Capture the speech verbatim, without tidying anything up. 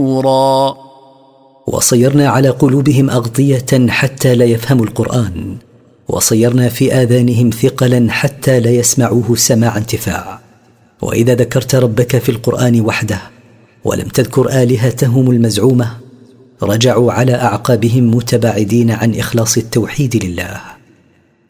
نورا. وصيرنا على قلوبهم أغطية حتى لا يفهموا القرآن، وصيرنا في آذانهم ثقلا حتى لا يسمعوه سماع انتفاع. وإذا ذكرت ربك في القرآن وحده ولم تذكر آلهتهم المزعومة رجعوا على أعقابهم متباعدين عن إخلاص التوحيد لله.